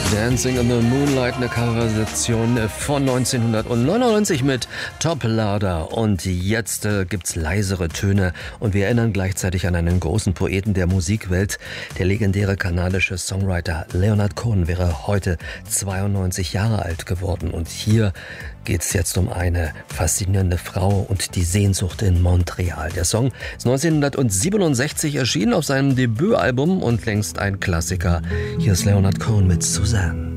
Dancing in the Moonlight, eine Coverversion von 1999 mit Top Loader. Und jetzt gibt's leisere Töne und wir erinnern gleichzeitig an einen großen Poeten der Musikwelt. Der legendäre kanadische Songwriter Leonard Cohen wäre heute 92 Jahre alt geworden. Und hier geht's jetzt um eine faszinierende Frau und die Sehnsucht in Montreal. Der Song ist 1967 erschienen auf seinem Debütalbum und längst ein Klassiker. Hier ist Leonard Cohen mit Suzanne.